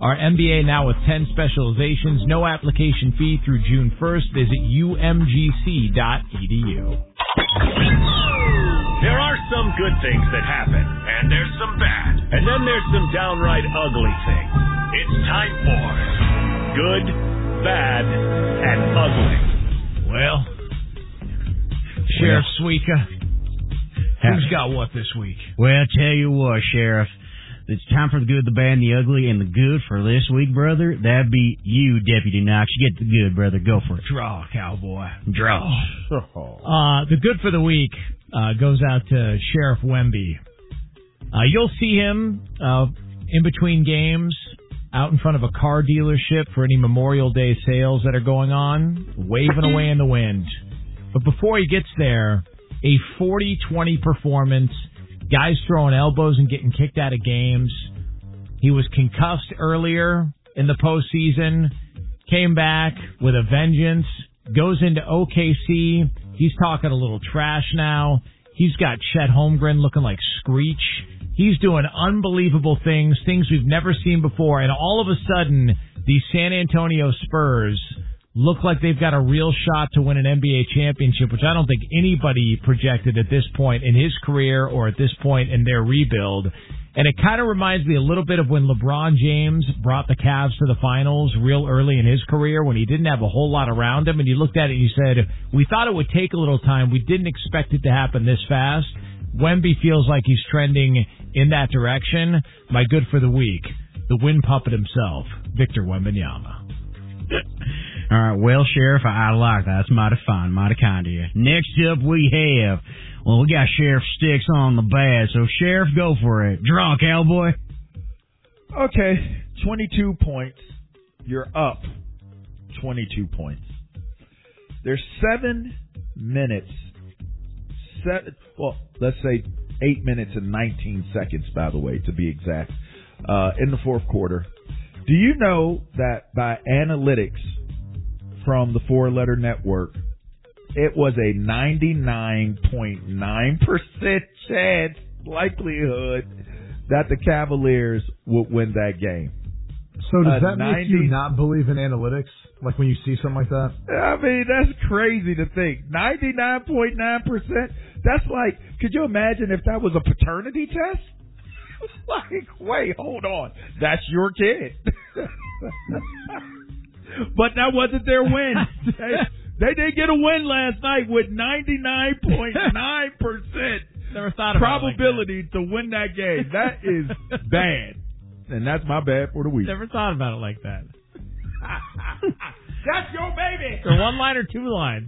Our MBA now with 10 specializations. No application fee through June 1st. Visit umgc.edu. There are some good things that happen, and there's some bad, and then there's some downright ugly things. It's time for Good, Bad, and Ugly. Well, Sheriff Suika, who's got what this week? Well, tell you what, Sheriff. It's time for the good, the bad, and the ugly, and the good for this week, brother. That'd be you, Deputy Knox. You get the good, brother. Go for it. Draw, cowboy. Draw. The good for the week goes out to Sheriff Wemby. You'll see him in between games out in front of a car dealership for any Memorial Day sales that are going on, waving away in the wind. But before he gets there, a 40-20 performance. Guys throwing elbows and getting kicked out of games. He was concussed earlier in the postseason. Came back with a vengeance. Goes into OKC. He's talking a little trash now. He's got Chet Holmgren looking like Screech. He's doing unbelievable things we've never seen before. And all of a sudden, the San Antonio Spurs look like they've got a real shot to win an NBA championship, which I don't think anybody projected at this point in his career or at this point in their rebuild. And it kind of reminds me a little bit of when LeBron James brought the Cavs to the finals real early in his career when he didn't have a whole lot around him. And you looked at it and you said, we thought it would take a little time. We didn't expect it to happen this fast. Wemby feels like he's trending in that direction. My good for the week, the wind puppet himself, Victor Wembanyama. All right, well, Sheriff, I like that. That's mighty fine, mighty kind of you. Next up we have, we got Sheriff Sticks on the bad, so Sheriff, go for it. Draw, cowboy. Okay, 22 points. You're up 22 points. There's 7 minutes, let's say 8 minutes and 19 seconds, by the way, to be exact, in the fourth quarter. Do you know that by analytics from the four-letter network, it was a 99.9% chance, likelihood, that the Cavaliers would win that game? So does that make you not believe in analytics? Like when you see something like that? I mean, that's crazy to think. 99.9%? That's like, could you imagine if that was a paternity test? Like, wait, hold on. That's your kid. But that wasn't their win. They did get a win last night with 99.9% Never thought about probability to win that game. That is bad. And that's my bad for the week. Never thought about it like that. That's your baby. For one line or two lines.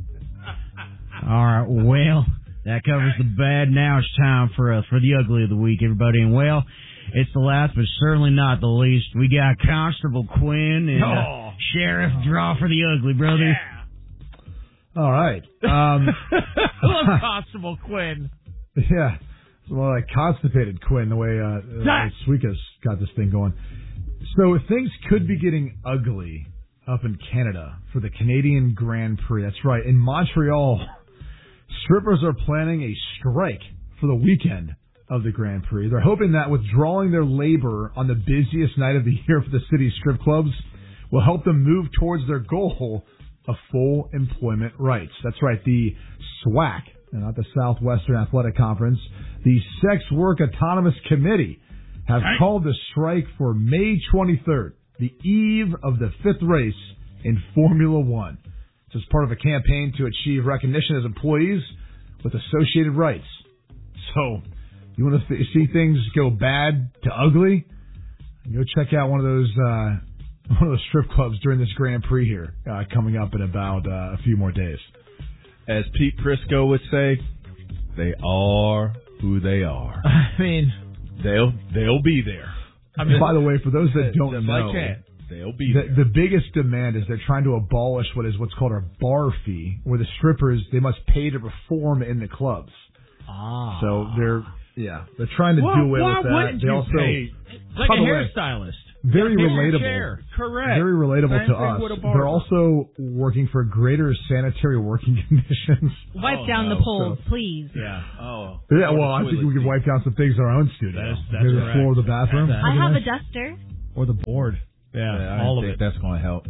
All right, well, that covers the bad. Now it's time for the ugly of the week, everybody. And, well, it's the last but certainly not the least. We got Constable Quinn and Sheriff. Draw for the ugly, brother. Yeah. All right. I love Constable Quinn. Yeah. It's more like constipated Quinn, the way Suika's got this thing going. So things could be getting ugly up in Canada for the Canadian Grand Prix. That's right. In Montreal, strippers are planning a strike for the weekend of the Grand Prix. They're hoping that withdrawing their labor on the busiest night of the year for the city's strip clubs will help them move towards their goal of full employment rights. That's right, the SWAC, not the Southwestern Athletic Conference, the Sex Work Autonomous Committee have called the strike for May 23rd, the eve of the fifth race in Formula One. It's as part of a campaign to achieve recognition as employees with associated rights. So, you want to see things go bad to ugly? Go check out one of those strip clubs during this Grand Prix here, coming up in about a few more days. As Pete Prisco would say, they are who they are. I mean, they'll be there. I mean, by the way, for those that don't know, they'll be there. The biggest demand is they're trying to abolish what's called a bar fee, where the strippers, they must pay to perform in the clubs. So they're trying to do away with that. They also pay? Like a hairstylist. Very relatable. Correct. Very relatable to us. They're also working for greater sanitary working conditions. Wipe down the poles, please. Yeah. Yeah, well, I think we can wipe down some things in our own studio. That's maybe the floor of the bathroom. I have a duster. Or the board. Yeah, all of it. That's going to help.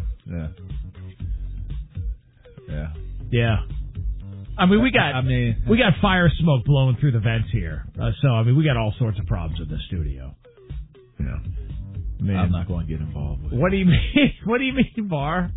Yeah. I mean, we got fire smoke blowing through the vents here. So, I mean, we got all sorts of problems in the studio. Yeah. Man. I'm not going to get involved with it. What do you mean? What do you mean, Bar?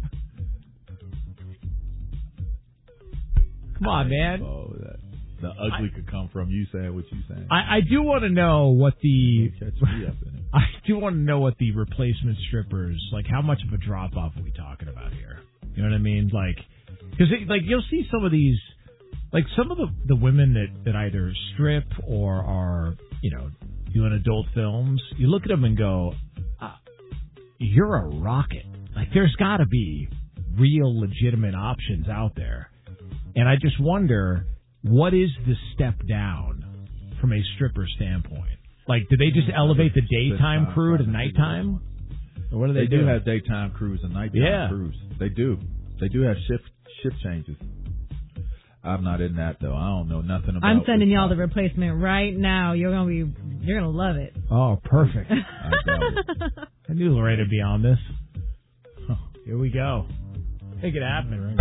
Come on, man. The ugly could come from you saying what you saying. I do want to know what the Catch me up in it. I do want to know what the replacement strippers, like, how much of a drop off are we talking about here? You know what I mean? Like, because you'll see some of these, like some of the women that either strip or are, you know, doing adult films. You look at them and go, you're a rocket. Like, there's got to be real legitimate options out there. And I just wonder, what is the step down from a stripper standpoint? Like, do they just elevate the daytime crew to nighttime? Or what do they do? They do have daytime crews and nighttime crews. They do. They do have shift changes. I'm not in that, though. I don't know nothing about it. I'm sending y'all the replacement right now. You're gonna love it. Oh, perfect. I knew Lorraine would be on this. Oh, here we go. Make it happen.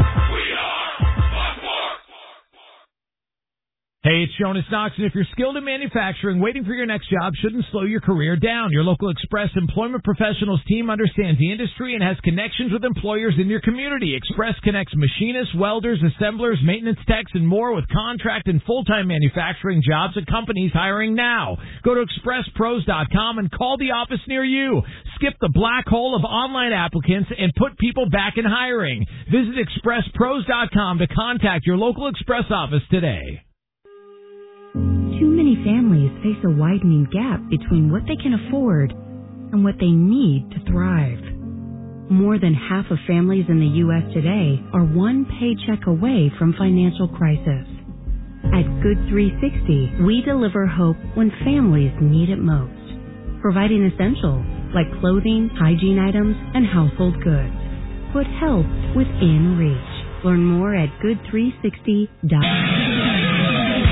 Hey, it's Jonas Knox, and if you're skilled in manufacturing, waiting for your next job shouldn't slow your career down. Your local Express Employment Professionals team understands the industry and has connections with employers in your community. Express connects machinists, welders, assemblers, maintenance techs, and more with contract and full-time manufacturing jobs at companies hiring now. Go to expresspros.com and call the office near you. Skip the black hole of online applicants and put people back in hiring. Visit expresspros.com to contact your local Express office today. Too many families face a widening gap between what they can afford and what they need to thrive. More than half of families in the U.S. today are one paycheck away from financial crisis. At Good 360, we deliver hope when families need it most, providing essentials like clothing, hygiene items, and household goods. Put help within reach. Learn more at good360.com.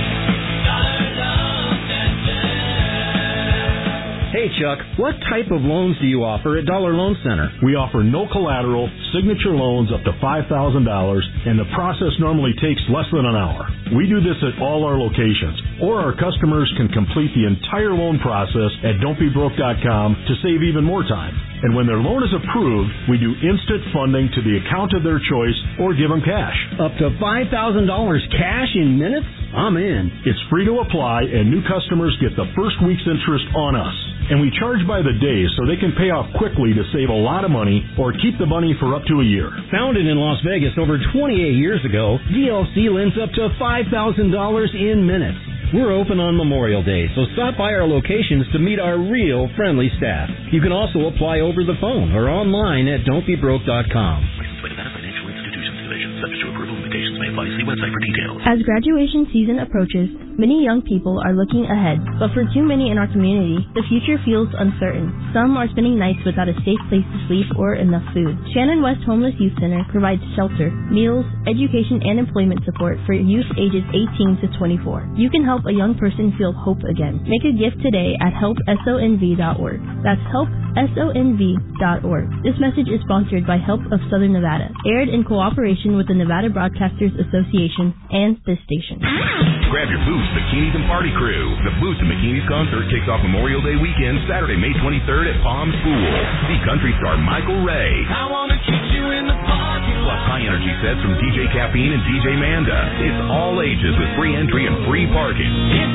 Hey, Chuck, what type of loans do you offer at Dollar Loan Center? We offer no collateral, signature loans up to $5,000, and the process normally takes less than an hour. We do this at all our locations, or our customers can complete the entire loan process at don'tbebroke.com to save even more time. And when their loan is approved, we do instant funding to the account of their choice or give them cash. Up to $5,000 cash in minutes? I'm in. It's free to apply, and new customers get the first week's interest on us. And we charge by the day so they can pay off quickly to save a lot of money or keep the money for up to a year. Founded in Las Vegas over 28 years ago, DLC lends up to $5,000 in minutes. We're open on Memorial Day, so stop by our locations to meet our real friendly staff. You can also apply over the phone or online at don'tbebroke.com. Licensed by Nevada Financial Institutions Division. Subject to approval. Limitations may apply. See website for details. As graduation season approaches, many young people are looking ahead, but for too many in our community, the future feels uncertain. Some are spending nights without a safe place to sleep or enough food. Shannon West Homeless Youth Center provides shelter, meals, education, and employment support for youth ages 18 to 24. You can help a young person feel hope again. Make a gift today at helpsonv.org. That's helpsonv.org. This message is sponsored by Help of Southern Nevada, aired in cooperation with the Nevada Broadcasters Association and this station. Grab your Boots, Bikinis, and Party Crew. The Boots and Bikinis concert kicks off Memorial Day weekend, Saturday, May 23rd at Palms Pool. See country star Michael Ray. I wanna kick you in the parking lot. Plus high-energy sets from DJ Caffeine and DJ Manda. It's all ages with free entry and free parking.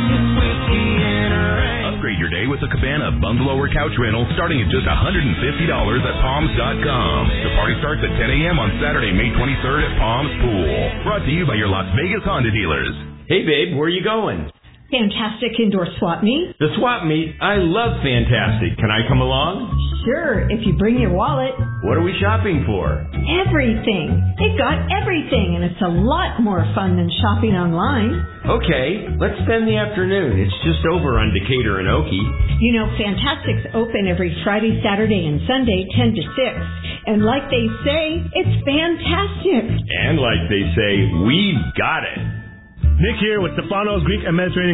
Upgrade your day with a cabana, bungalow, or couch rental starting at just $150 at Palms.com. The party starts at 10 a.m. on Saturday, May 23rd at Palms Pool. Brought to you by your Las Vegas Honda dealers. Hey, babe, where are you going? Fantastic Indoor Swap Meet. The Swap Meet? I love Fantastic. Can I come along? Sure, if you bring your wallet. What are we shopping for? Everything. They've got everything, and it's a lot more fun than shopping online. Okay, let's spend the afternoon. It's just over on Decatur and Okie. You know, Fantastic's open every Friday, Saturday, and Sunday, 10 to 6. And like they say, it's fantastic. And like they say, we've got it. Nick here with Stefano's Greek and Mediterranean Grill.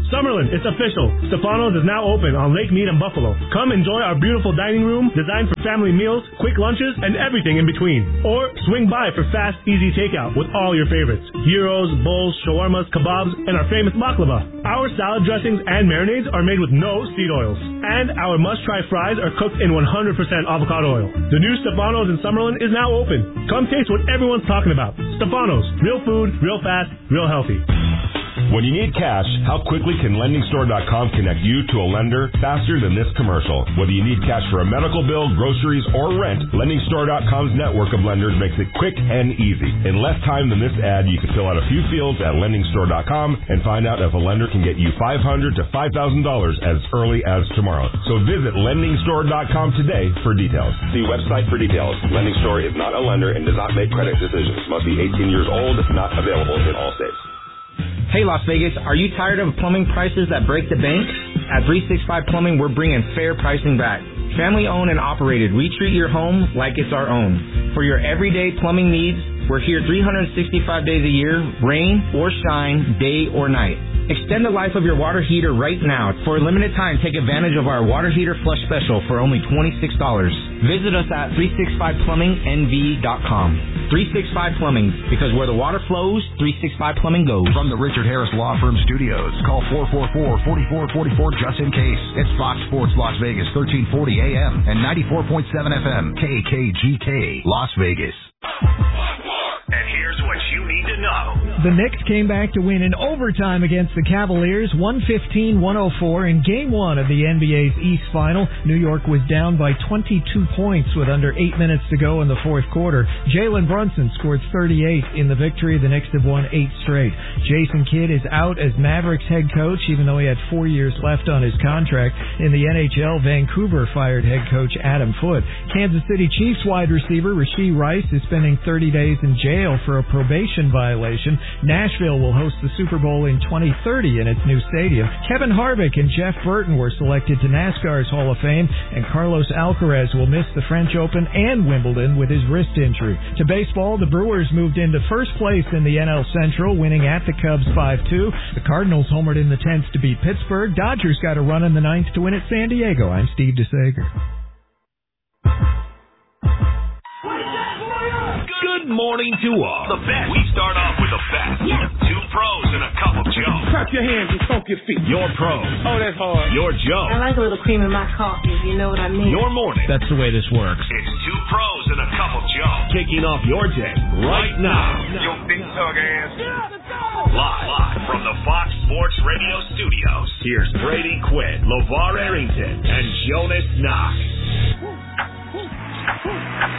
Summerlin, it's official. Stefano's is now open on Lake Mead and Buffalo. Come enjoy our beautiful dining room designed for family meals, quick lunches, and everything in between. Or swing by for fast, easy takeout with all your favorites. Gyros, bowls, shawarmas, kebabs, and our famous baklava. Our salad dressings and marinades are made with no seed oils. And our must-try fries are cooked in 100% avocado oil. The new Stefano's in Summerlin is now open. Come taste what everyone's talking about. Stefano's. Real food, real fast, real healthy. When you need cash, how quickly can LendingStore.com connect you to a lender faster than this commercial? Whether you need cash for a medical bill, groceries, or rent, LendingStore.com's network of lenders makes it quick and easy. In less time than this ad, you can fill out a few fields at LendingStore.com and find out if a lender can get you $500 to $5,000 as early as tomorrow. So visit LendingStore.com today for details. See website for details. LendingStore is not a lender and does not make credit decisions. Must be 18 years old. Not available in all states. Hey Las Vegas, are you tired of plumbing prices that break the bank? At 365 Plumbing, we're bringing fair pricing back. Family owned and operated, we treat your home like it's our own. For your everyday plumbing needs, we're here 365 days a year, rain or shine, day or night. Extend the life of your water heater right now. For a limited time, take advantage of our water heater flush special for only $26. Visit us at 365plummingnv.com. 365 Plumbing, because where the water flows, 365 Plumbing goes. From the Richard Harris Law Firm Studios, call 444-4444 just in case. It's Fox Sports Las Vegas, 1340 AM and 94.7 FM, KKGK, Las Vegas. And here's what you need to know. The Knicks came back to win in overtime against the Cavaliers, 115-104 in Game 1 of the NBA's East Final. New York was down by 22 points with under 8 minutes to go in the fourth quarter. Jalen Brunson scored 38 in the victory. The Knicks have won 8 straight. Jason Kidd is out as Mavericks head coach, even though he had 4 years left on his contract. In the NHL, Vancouver fired head coach Adam Foote. Kansas City Chiefs wide receiver Rashee Rice is spending 30 days in jail for a probation violation. Nashville will host the Super Bowl in 2030 in its new stadium. Kevin Harvick and Jeff Burton were selected to NASCAR's Hall of Fame, and Carlos Alcaraz will miss the French Open and Wimbledon with his wrist injury. To baseball, the Brewers moved into first place in the NL Central, winning at the Cubs 5-2. The Cardinals homered in the 10th to beat Pittsburgh. Dodgers got a run in the 9th to win at San Diego. I'm Steve DeSager. Good morning to all. The best. We start off with the best. Yeah. 2 pros and a cup of Joe. Clap your hands and stomp your feet. Your pros. Oh, that's hard. Your Joe. I like a little cream in my coffee, if you know what I mean. Your morning. That's the way this works. It's 2 pros and a cup of Joe. Kicking off your day right now. Your big tug ass. Live from the Fox Sports Radio studios. Here's Brady Quinn, LeVar Arrington, and Jonas Knox.